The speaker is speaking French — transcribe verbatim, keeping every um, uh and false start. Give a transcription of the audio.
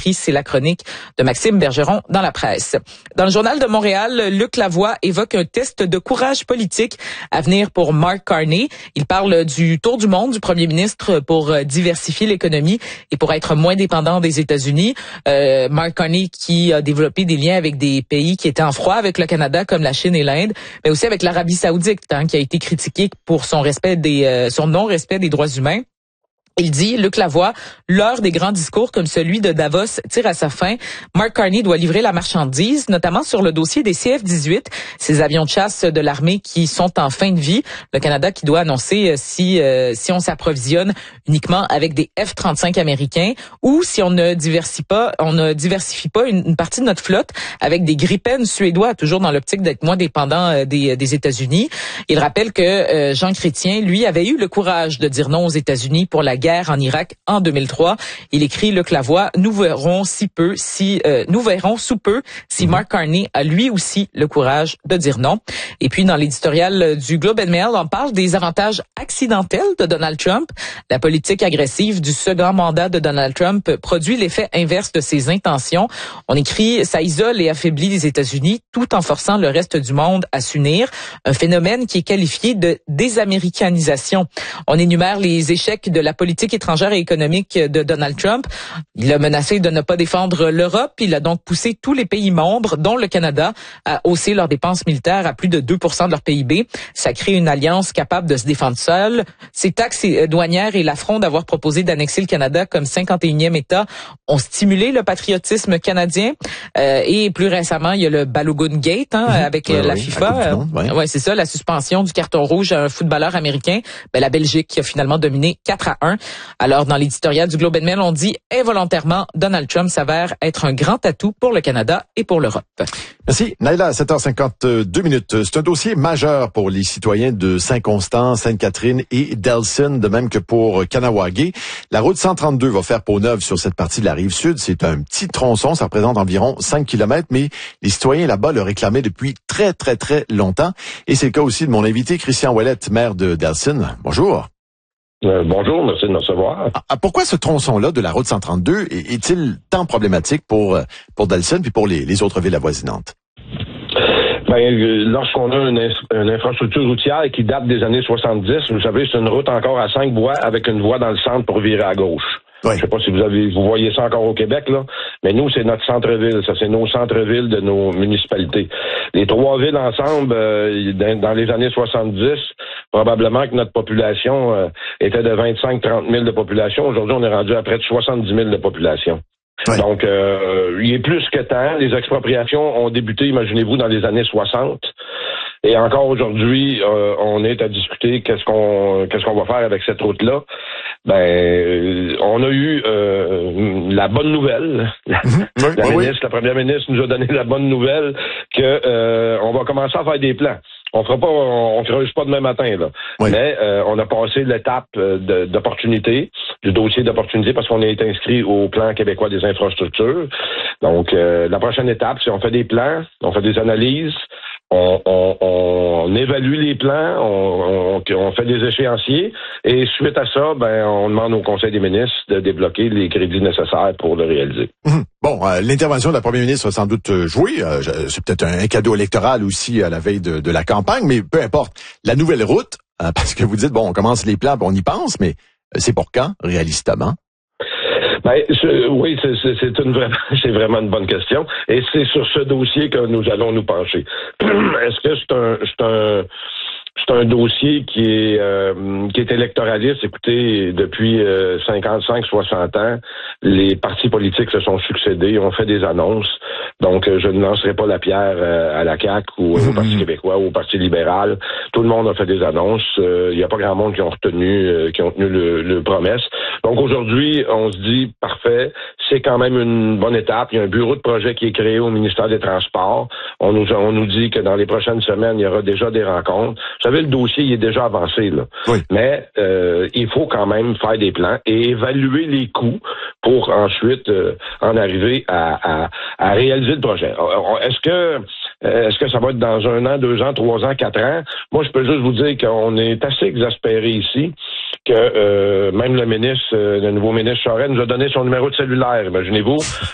écrit. C'est la chronique de Maxime Bergeron dans la presse. Dans le Journal de Montréal, Luc Lavoie évoque un test de courage politique à venir pour Mark Carney. Il parle du tour du monde du premier ministre pour diversifier l'économie et pour être moins dépendant des États-Unis. Euh, Mark Carney qui a développé des liens avec des pays qui étaient en froid avec le Canada comme la Chine et l'Inde, mais aussi avec l'Arabie Saoudite, hein, qui a été critiqué pour son respect des, euh, son non-respect des droits humains. Il dit, Luc Lavoie, l'heure des grands discours comme celui de Davos tire à sa fin. Mark Carney doit livrer la marchandise, notamment sur le dossier des C F dix-huit, ces avions de chasse de l'armée qui sont en fin de vie. Le Canada qui doit annoncer si euh, si on s'approvisionne uniquement avec des F trente-cinq américains ou si on ne diversifie pas, on ne diversifie pas une, une partie de notre flotte avec des Gripen suédois, toujours dans l'optique d'être moins dépendant euh, des, des États-Unis. Il rappelle que euh, Jean Chrétien, lui, avait eu le courage de dire non aux États-Unis pour la guerre en Irak en deux mille trois. Il écrit Luc Lavoie, nous verrons si peu, si euh, nous verrons sous peu si Mark Carney a lui aussi le courage de dire non. Et puis dans l'éditorial du Globe and Mail, on parle des avantages accidentels de Donald Trump. La politique agressive du second mandat de Donald Trump produit l'effet inverse de ses intentions. On écrit ça isole et affaiblit les États-Unis tout en forçant le reste du monde à s'unir. Un phénomène qui est qualifié de désaméricanisation. On énumère les échecs de la politique étrangère et économique de Donald Trump. Il a menacé de ne pas défendre l'Europe. Il a donc poussé tous les pays membres, dont le Canada, à hausser leurs dépenses militaires à plus de deux pour cent de leur P I B. Ça crée une alliance capable de se défendre seule. Ces taxes douanières et l'affront d'avoir proposé d'annexer le Canada comme cinquante et unième État ont stimulé le patriotisme canadien. Euh, et plus récemment, il y a le Balogun Gate hein, mmh, avec oui, la oui, FIFA. Euh, ouais, ouais c'est ça, la suspension du carton rouge à un footballeur américain. Ben, la Belgique qui a finalement dominé quatre à un. Alors, dans l'éditorial du Globe and Mail, on dit involontairement, Donald Trump s'avère être un grand atout pour le Canada et pour l'Europe. Merci. Naila, sept heures cinquante-deux minutes. C'est un dossier majeur pour les citoyens de Saint-Constant, Sainte-Catherine et Delson, de même que pour Kahnawake. La route cent trente-deux va faire peau neuve sur cette partie de la rive sud. C'est un petit tronçon, ça représente environ cinq kilomètres, mais les citoyens là-bas le réclamaient depuis très, très, très longtemps. Et c'est le cas aussi de mon invité, Christian Ouellette, maire de Delson. Bonjour. Euh, bonjour, merci de me recevoir. Ah, pourquoi ce tronçon-là de la route cent trente-deux est- est-il tant problématique pour pour Delson puis pour les, les autres villes avoisinantes? Ben, lorsqu'on a une, une infrastructure routière qui date des années soixante-dix, vous savez, c'est une route encore à cinq voies avec une voie dans le centre pour virer à gauche. Oui. Je sais pas si vous avez, vous voyez ça encore au Québec, là. Mais nous, c'est notre centre-ville. Ça, c'est nos centres-villes de nos municipalités. Les trois villes ensemble, euh, dans les années soixante-dix, probablement que notre population euh, était de vingt-cinq à trente mille de population. Aujourd'hui, on est rendu à près de soixante-dix mille de population. Oui. Donc, euh, il est plus que temps. Les expropriations ont débuté, imaginez-vous, dans les années soixante. Et encore aujourd'hui, euh, on est à discuter qu'est-ce qu'on qu'est-ce qu'on va faire avec cette route-là. Ben, on a eu euh, la bonne nouvelle. La, mmh, oui, la, oui, ministre, oui. la première ministre nous a donné la bonne nouvelle que euh, on va commencer à faire des plans. On fera pas, on, on creuse pas demain matin là. Oui. Mais euh, on a passé l'étape de, d'opportunité, du dossier d'opportunité parce qu'on est inscrit au plan québécois des infrastructures. Donc euh, la prochaine étape, c'est on fait des plans, on fait des analyses. On, on, on évalue les plans, on, on, on fait des échéanciers et suite à ça, ben on demande au Conseil des ministres de débloquer les crédits nécessaires pour le réaliser. Mmh. Bon, euh, l'intervention de la première ministre a sans doute joué. Euh, c'est peut-être un cadeau électoral aussi à la veille de, de la campagne, mais peu importe. La nouvelle route, euh, parce que vous dites, bon, on commence les plans, on y pense, mais c'est pour quand, réalistement? Ben, je, oui, c'est, c'est, c'est, une vraie, c'est vraiment une bonne question. Et c'est sur ce dossier que nous allons nous pencher. Est-ce que c'est un, c'est un, c'est un dossier qui est, euh, qui est électoraliste? Écoutez, depuis euh, cinquante-cinq soixante ans, les partis politiques se sont succédés, ont fait des annonces. Donc, euh, je ne lancerai pas la pierre euh, à la C A Q ou au Parti québécois ou au Parti libéral. Tout le monde a fait des annonces. Il euh, n'y a pas grand monde qui ont retenu, euh, qui ont tenu le, le promesse. Donc, aujourd'hui, on se dit, parfait, c'est quand même une bonne étape. Il y a un bureau de projet qui est créé au ministère des Transports. On nous, on nous dit que dans les prochaines semaines, il y aura déjà des rencontres. Vous savez, le dossier, il est déjà avancé, là. Oui. Mais euh, il faut quand même faire des plans et évaluer les coûts pour ensuite euh, en arriver à, à, à réaliser le projet. Est-ce que est-ce que ça va être dans un an, deux ans, trois ans, quatre ans? Moi, je peux juste vous dire qu'on est assez exaspérés ici que euh, même le ministre, euh, le nouveau ministre Charest nous a donné son numéro de cellulaire, imaginez-vous.